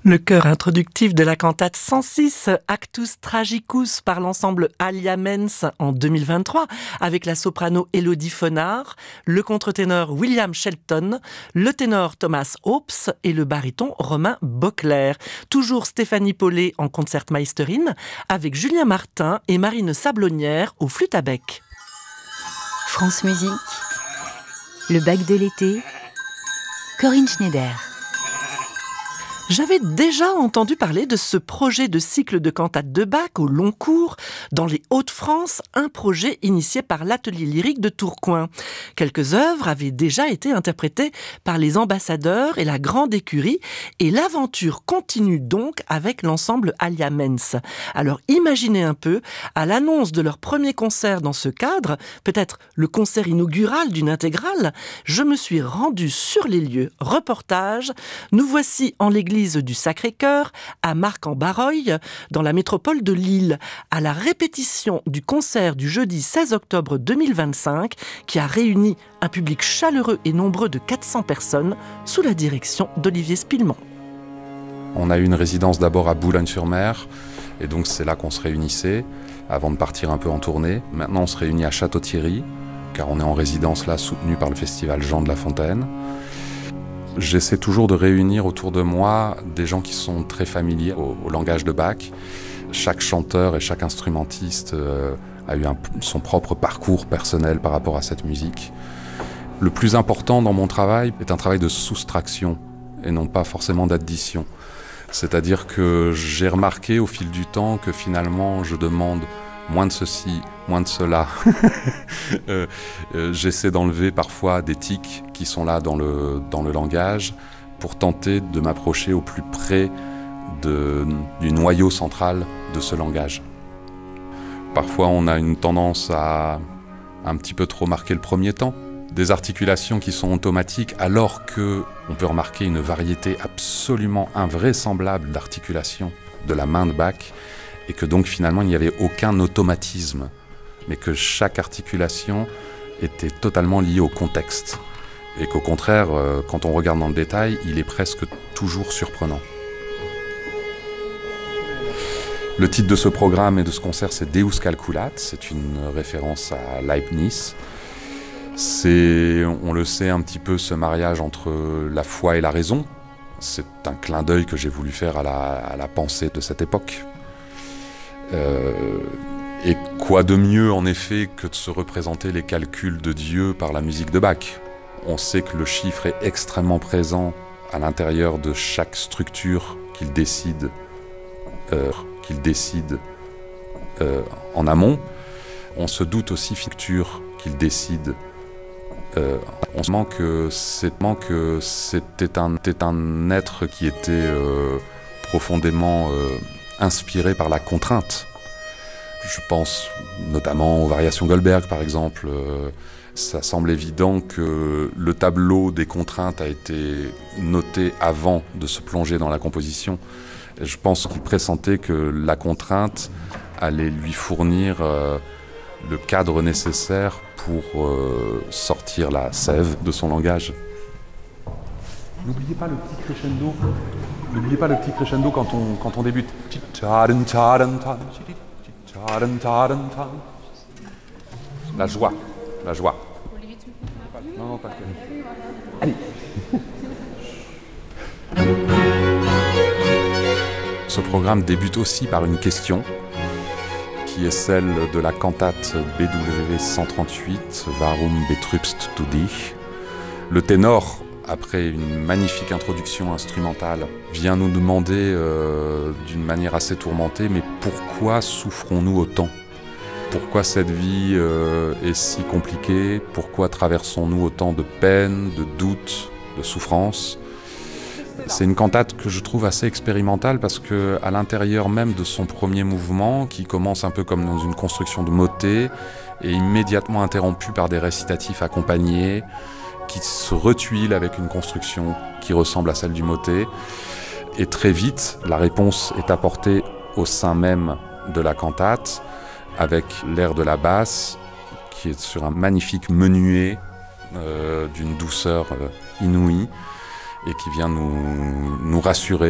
Le chœur introductif de la cantate 106 Actus Tragicus par l'ensemble Alia Mens en 2023 avec la soprano Élodie Fonnard, le contre-ténor William Shelton, le ténor Thomas Hopes et le baryton Romain Bockler. Toujours Stéphanie Paulet en concertmeisterin avec Julien Martin et Marine Sablonnière au flûte à bec. France Musique, le bac de l'été, Corinne Schneider. J'avais déjà entendu parler de ce projet de cycle de cantates de Bach au long cours dans les Hauts-de-France, un projet initié par l'Atelier lyrique de Tourcoing. Quelques œuvres avaient déjà été interprétées par les ambassadeurs et la grande écurie et l'aventure continue donc avec l'ensemble Alia Mens. Alors imaginez un peu, à l'annonce de leur premier concert dans ce cadre, peut-être le concert inaugural d'une intégrale, je me suis rendue sur les lieux. Reportage, nous voici en l'église du Sacré-Cœur, à Marc-en-Barreuil, dans la métropole de Lille, à la répétition du concert du jeudi 16 octobre 2025, qui a réuni un public chaleureux et nombreux de 400 personnes, sous la direction d'Olivier Spilman. On a eu une résidence d'abord à Boulogne-sur-Mer, et donc c'est là qu'on se réunissait, avant de partir un peu en tournée. Maintenant on se réunit à Château-Thierry, car on est en résidence là, soutenu par le festival Jean de La Fontaine. J'essaie toujours de réunir autour de moi des gens qui sont très familiers au langage de Bach. Chaque chanteur et chaque instrumentiste a eu son propre parcours personnel par rapport à cette musique. Le plus important dans mon travail est un travail de soustraction et non pas forcément d'addition. C'est-à-dire que j'ai remarqué au fil du temps que finalement je demande moins de ceci, moins de cela. J'essaie d'enlever parfois des tics qui sont là dans le langage pour tenter de m'approcher au plus près du noyau central de ce langage. Parfois on a une tendance à un petit peu trop marquer le premier temps, des articulations qui sont automatiques alors qu'on peut remarquer une variété absolument invraisemblable d'articulations de la main de Bach, et que donc finalement il n'y avait aucun automatisme, mais que chaque articulation était totalement liée au contexte. Et qu'au contraire, quand on regarde dans le détail, il est presque toujours surprenant. Le titre de ce programme et de ce concert, c'est Deus Calculat, c'est une référence à Leibniz. C'est, on le sait un petit peu, ce mariage entre la foi et la raison. C'est un clin d'œil que j'ai voulu faire à la pensée de cette époque. Et quoi de mieux en effet que de se représenter les calculs de Dieu par la musique de Bach. On sait que le chiffre est extrêmement présent à l'intérieur de chaque structure qu'il décide en amont. On se doute aussi structure qu'il décide. On se que c'était un être qui était profondément inspiré par la contrainte. Je pense notamment aux variations Goldberg par exemple. Ça semble évident que le tableau des contraintes a été noté avant de se plonger dans la composition. Et je pense qu'il pressentait que la contrainte allait lui fournir le cadre nécessaire pour sortir la sève de son langage. N'oubliez pas le petit crescendo. N'oubliez pas le petit crescendo quand on débute. La joie. Non, pas que. Allez. Ce programme débute aussi par une question qui est celle de la cantate BWV 138, Warum betrübst du dich? Le ténor, après une magnifique introduction instrumentale, vient nous demander d'une manière assez tourmentée, mais pourquoi souffrons-nous autant ? Pourquoi cette vie est si compliquée ? Pourquoi traversons-nous autant de peines, de doutes, de souffrances ? C'est une cantate que je trouve assez expérimentale parce qu'à l'intérieur même de son premier mouvement, qui commence un peu comme dans une construction de motet, est immédiatement interrompu par des récitatifs accompagnés, qui se retuilent avec une construction qui ressemble à celle du motet. Et très vite, la réponse est apportée au sein même de la cantate, avec l'air de la basse, qui est sur un magnifique menuet d'une douceur inouïe, et qui vient nous rassurer